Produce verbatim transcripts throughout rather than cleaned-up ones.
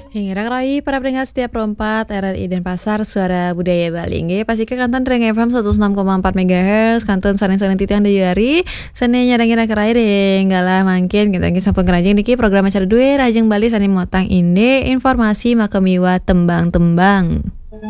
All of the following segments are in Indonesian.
Hingga rai para pendengar setiap perempat R R I Denpasar Suara Budaya Bali. Nggih, pastikan kanton Reng F M seratus enam koma empat megahertz, kanton sareng-sareng titian deuyari. Sane nyadangin rai deh, galah mangkin kita nggih sampun kerajang niki program acara duwe Rajeng Bali sane motang inde informasi makemiwa tembang-tembang.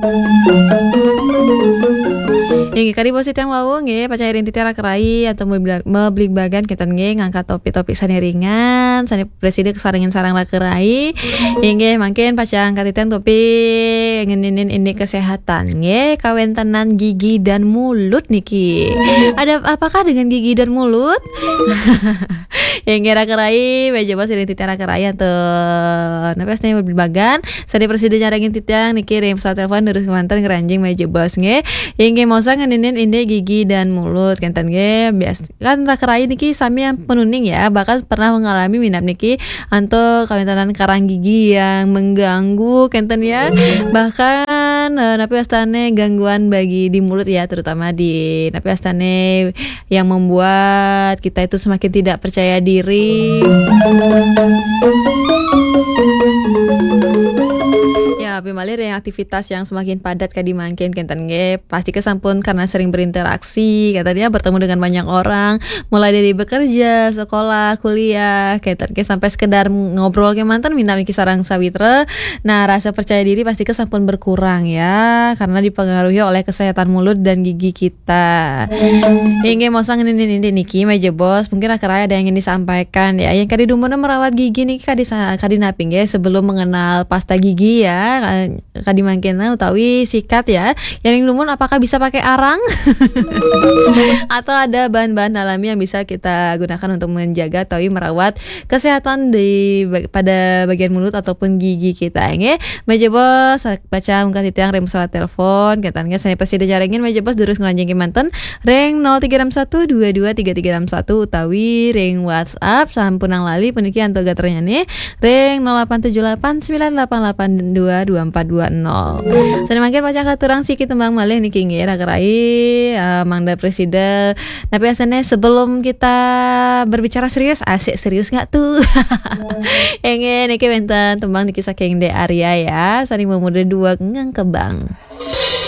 Nggih kadi posit yang wau nggih pacairin titiara kerai atau mebeli bagan kita nggih ngangkat topik-topik sane ringan sane presiden kesarengin sarang la kerai nggih mangkin pacang katitian topik ngeninin ini kesehatan nggih kawentanan gigi dan mulut niki. Ada apakah dengan gigi dan mulut? Yang ngira kerai meja bos ini titiara kerai atau napa sane mebeli bagan sane presiden nyarengin titiang niki ring pesawat telepon terus kemantan keranjing meja bos nggih nggih mosa ngeninin ini gigi dan mulut kenten nggih biasa kan rakerai niki sami yang penuning ya bahkan pernah mengalami minap niki anto kawentanan karang gigi yang mengganggu kenten ya bahkan uh, napi astane gangguan bagi di mulut ya terutama di napi astane yang membuat kita itu semakin tidak percaya diri. Ya, bimalir yang aktivitas yang semakin padat kadi mangkin kenten nge pasti kesampun karena sering berinteraksi katanya bertemu dengan banyak orang mulai dari bekerja, sekolah, kuliah kenten ke sampai sekedar ngobrol ke mantan minam iki sarang sawitra. Nah, rasa percaya diri pasti kesampun berkurang ya karena dipengaruhi oleh kesehatan mulut dan gigi kita. Inge mosang ini ini niki meja bos mungkin akhirnya ada yang ingin disampaikan ya yang kadi dumuna merawat gigi niki kadi kadi naping ya sebelum mengenal pasta gigi ya kadi mangkena utawi sikat ya yang lumun apakah bisa pakai arang atau ada bahan-bahan alami yang bisa kita gunakan untuk menjaga atau merawat kesehatan di pada bagian mulut ataupun gigi kita nge meja bos baca muka titiang rem pesawat telepon katanya saya pasti dijarengin meja bos durus ngelanjengin manten reng nol tiga enam satu dua dua tiga tiga enam satu utawi reng WhatsApp sampunang lali peniki anto gaternya nih reng nol delapan tujuh delapan sembilan delapan delapan dua dua empat dua nol. Sana makin pacang katurang siki tembang malih niki nggih rakerai uh, mangda presiden. Tapi asane sebelum kita berbicara serius asik serius enggak tuh? Engge niki benten tembang niki saking De Arya ya. Sani memuda dua ngang kebang.